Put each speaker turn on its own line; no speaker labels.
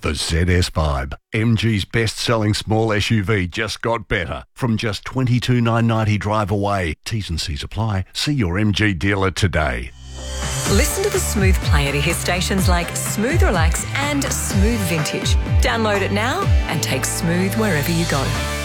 The ZS Vibe, MG's best-selling small SUV, just got better. From just $22,990 drive away. T's and C's apply. See your MG dealer today.
Listen to the Smooth player to hear stations like Smooth Relax and Smooth Vintage. Download it now and take Smooth wherever you go.